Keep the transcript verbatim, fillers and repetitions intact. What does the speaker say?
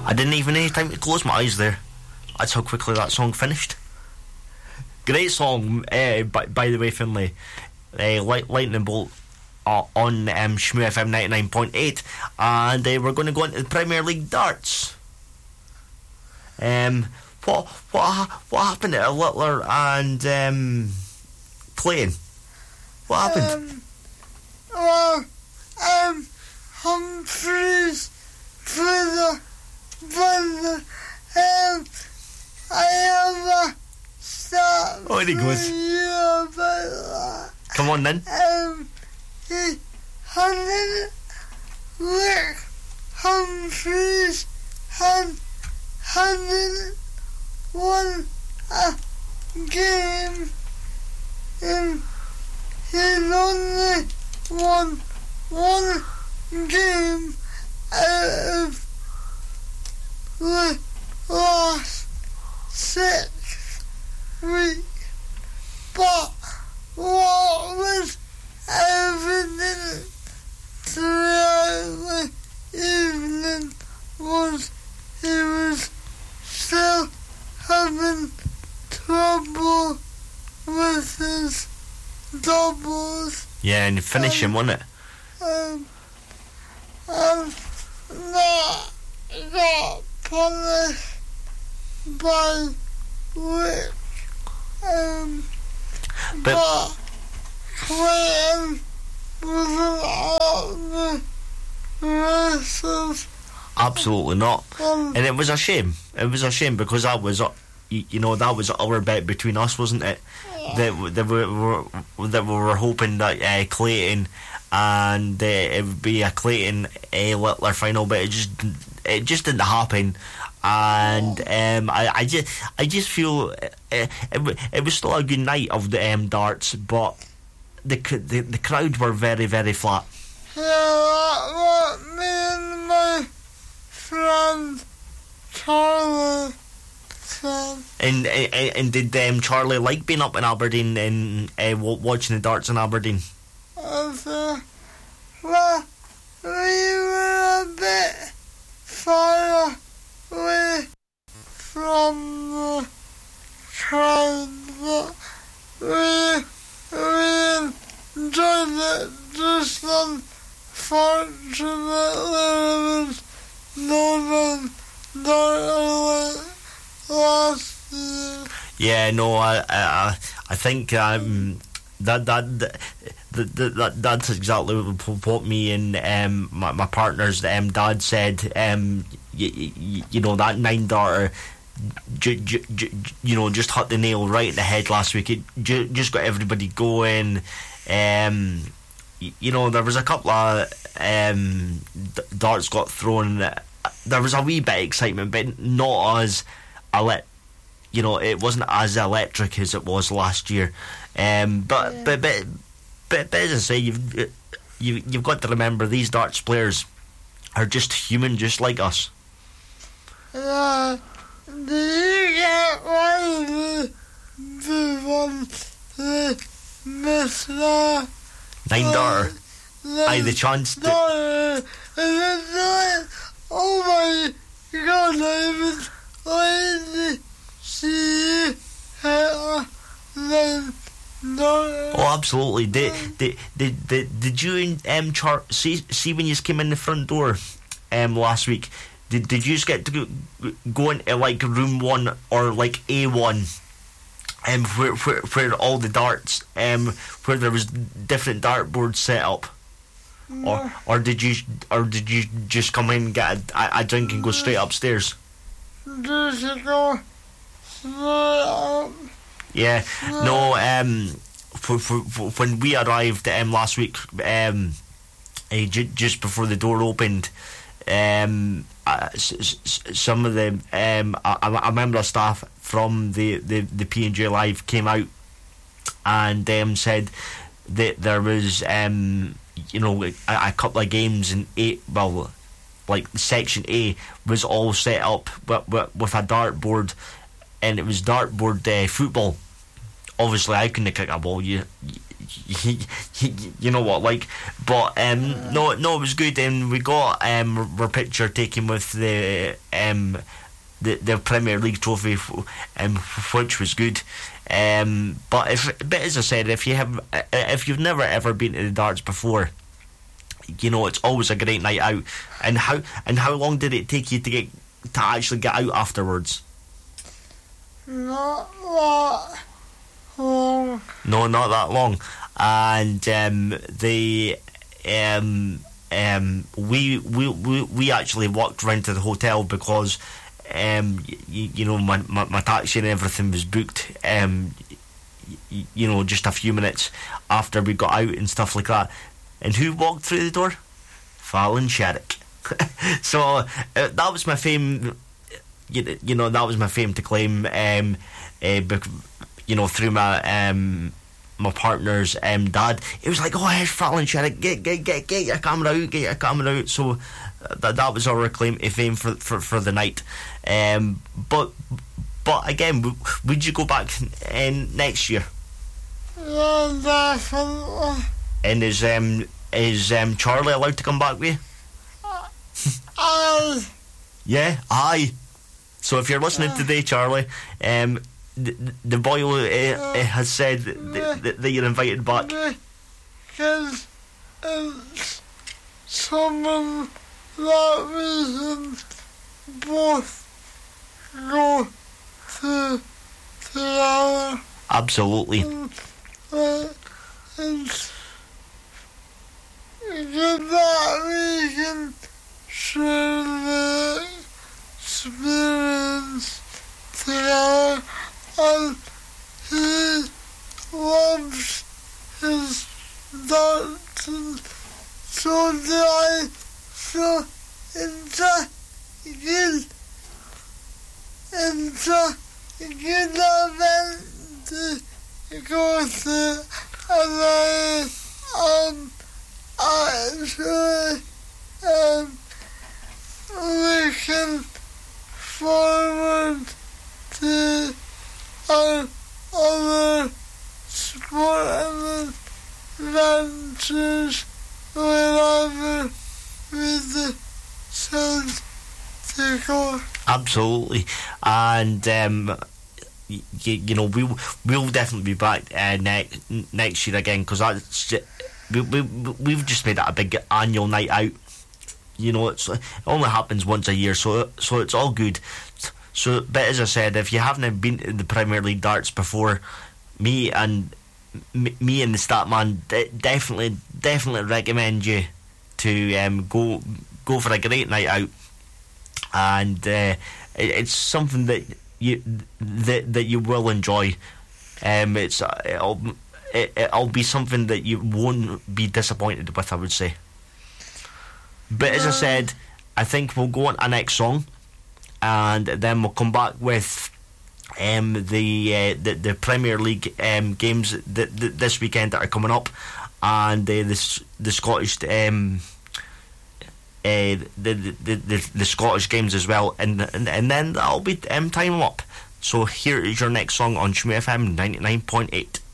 I didn't even have time to close my eyes there. That's how quickly that song finished. Great song, uh, by, by the way, Finlay. Uh, Light, Lightning Bolt uh, on um, Shmoo F M ninety-nine point eight. And uh, we're going to go into the Premier League darts. Um, what what what happened to Littler and um, Clayton? What happened? Um, well, um, Humphreys for the, for the, um, I have a start Oh, there he goes. for you about that. Come on then. Um, he hadn't Rick Humphreys had hadn't won a game, and he'd only won one game out of the last six weeks. But what was evident throughout the evening was he was still having trouble with his doubles. Yeah, and finish him, wasn't it? Um, and that got punished by Rick. Um, But, but Clayton wasn't at the races. absolutely not. Um, And it was a shame. It was a shame because that was, uh, you, you know, that was our bet between us, wasn't it? That, that, we, were, that we were hoping that uh, Clayton and uh, it would be a Clayton uh, Littler final, but it just it just didn't happen. And um, I, I just I just feel uh, it, it was still a good night of the um, darts, but the, the the crowd were very very flat. Yeah, that what me and my friend Charlie said. And and, and did um, Charlie like being up in Aberdeen and uh, watching the darts in Aberdeen? As, uh, well, we were a bit far away from the crowd, but we, we enjoyed it. Just unfortunately, there was no one last year. Yeah, no, I I I think um that that. that That, that, that's exactly what me and um, my, my partner's um, dad said. Um, you, you, you know, that nine darter, ju- ju- ju- you know, just hit the nail right in the head last week. It ju- just got everybody going. Um, you, you know, there was a couple of um, d- darts got thrown. There was a wee bit of excitement, but not as ele- you know, it wasn't as electric as it was last year. Um, but Yeah. but but. But, but as I say, you've you, you've got to remember these darts players are just human, just like us. Yeah, do you get why the, the one the miss the Nine darter, the aye, the chance to. daughter, and it's like, oh my god, I was waiting to see her then. No. Oh, absolutely. Did did did did, did you and um Char see see when you came in the front door um last week? Did did you just get to go, go into like room one or like A one? Um, where, where where all the darts um where there was different dartboards set up, No. or or did you or did you just come in, get a, a drink and go straight upstairs? Just go straight up. Yeah, no. Um, for, for, for when we arrived um last week, um, uh, j- just before the door opened, um, uh, s- s- some of the um, a, a member of staff from the the the P and J Live came out and um said that there was um you know a, a couple of games in eight well like section A was all set up with, with, with a dartboard. And it was dartboard uh, football. Obviously, I couldn't kick a ball. You, you know what, like, but um, no, no, it was good, and we got um, our picture taken with the um, the, the Premier League trophy, um, which was good. Um, but if, but as I said, if you have, if you've never ever been to the darts before, you know, it's always a great night out. And how and how long did it take you to get to actually get out afterwards? Not that long. No, not that long. And um, the um, um, we, we we we actually walked round to the hotel because um, you, you know my, my my taxi and everything was booked. Um, you, you know, just a few minutes after we got out and stuff like that. And who walked through the door? Fallon Sherrick. So uh, that was my fame. You, you know, that was my fame to claim. Um, uh, bec- you know, through my um, my partner's um, dad. It was like, oh, here's Fallon Sherrick. Get get get get your camera out. Get your camera out. So uh, that that was our claim to fame for for, for the night. Um, but but again, w- would you go back um, next year? Yeah, definitely. And is um is um Charlie allowed to come back with you? I, Yeah, aye. So if you're listening today, Charlie, um, the, the boy uh, uh, has said that, that, that you're invited back. because it's someone that we can both go to together. Absolutely. And, uh, it's good that we can share the experience together, and he loves his darts, and so do I. So it's a good, it's a good event to go to, and I am actually um, looking forward to our other sporting adventures wherever we decide to go. Absolutely. And um, y- y- you know, we we'll definitely be back uh, next next year again, because that's ju- we we we've just made it a big annual night out. You know, it's it only happens once a year, so so it's all good. So, but as I said, if you haven't been to the Premier League darts before, me and m- me and the Statman de- definitely definitely recommend you to um, go go for a great night out, and uh, it, it's something that you that that you will enjoy. Um, it's uh, it'll it, it'll be something that you won't be disappointed with, I would say. But as I said, I think we'll go on to our next song, and then we'll come back with um, the, uh, the the Premier League um, games that, that this weekend that are coming up, and uh, the the Scottish um, uh, the, the, the the Scottish games as well, and and, and then that'll be um, time up. So here is your next song on Shmoo F M ninety nine point eight.